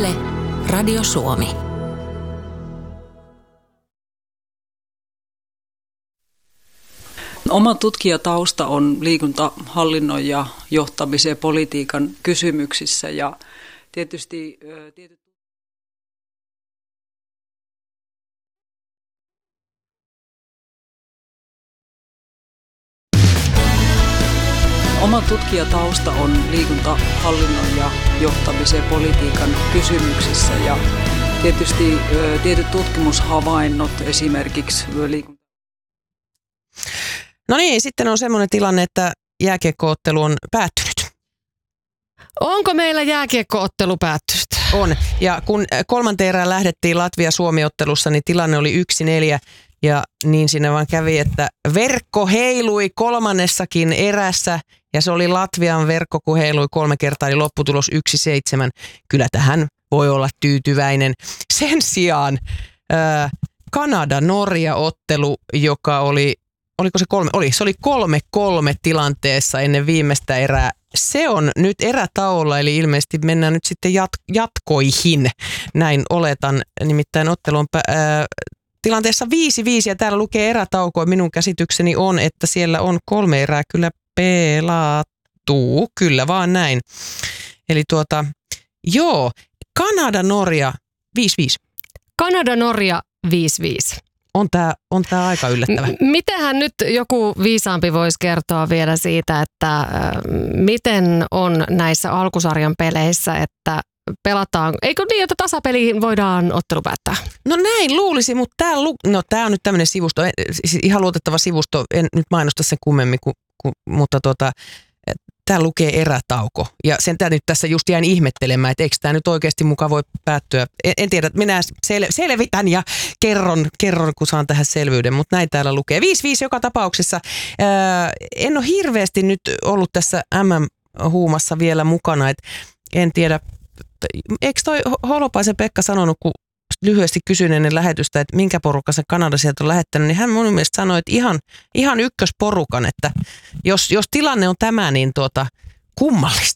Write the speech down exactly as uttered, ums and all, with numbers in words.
Yle, Radio Suomi. Oma tutkijatausta on liikuntahallinnon ja johtamisen ja politiikan kysymyksissä ja tietysti... tietysti Oma tutkijatausta on liikuntahallinnon ja johtamisen ja politiikan kysymyksissä ja tietysti tietyt tutkimushavainnot esimerkiksi liikunta. No niin, sitten on semmoinen tilanne, että jääkiekkoottelu on päättynyt. Onko meillä jääkiekkoottelu päättynyt? On. Ja kun kolmanteen erään lähdettiin Latvia-Suomi-ottelussa, niin tilanne oli yksi neljä. Ja niin siinä vaan kävi, että verkko heilui kolmannessakin erässä. Ja se oli Latvian verkko, kun heilui kolme kertaa, eli lopputulos yksi seitsemän. Kyllä tähän voi olla tyytyväinen. Sen sijaan ää, Kanada-Norja-ottelu, joka oli... Oliko se kolme? Oli. Se oli kolme kolme tilanteessa ennen viimeistä erää. Se on nyt erätauolla, eli ilmeisesti mennään nyt sitten jat- jatkoihin. Näin oletan. Nimittäin ottelu on ää, tilanteessa viisi viisi ja täällä lukee erätauko. Minun käsitykseni on, että siellä on kolme erää kyllä pelattu. Kyllä vaan näin. Eli tuota, joo, Kanada-Norja viisi viisi. Kanada-Norja viisi viisi. On tämä on tää aika yllättävä. M- mitähän nyt joku viisaampi voisi kertoa vielä siitä, että äh, miten on näissä alkusarjan peleissä, että pelataan, eikö niin, että tasapeliin voidaan ottelu päättää? No näin luulisi, mutta tämä lu- no, on nyt tämmöinen sivusto, siis ihan luotettava sivusto, en nyt mainosta sen kummemmin, ku, ku, mutta tuota, tämä lukee erätauko. Ja sen tämä nyt tässä just jäin ihmettelemään, että eikö tämä nyt oikeasti mukaan voi päättyä. En, en tiedä, minä sel- selvitän ja kerron, kerron, kun saan tähän selvyyden, mutta näin täällä lukee. viisi viisi joka tapauksessa. Ää, en ole hirveästi nyt ollut tässä M M-huumassa vielä mukana, että en tiedä, eikö toi Holopaisen Pekka sanonut, kun lyhyesti kysyin ennen lähetystä, että minkä porukan se Kanada sieltä on lähettänyt, niin hän mun mielestä sanoi, että ihan, ihan ykkösporukan, että jos, jos tilanne on tämä, niin tuota, kummallista.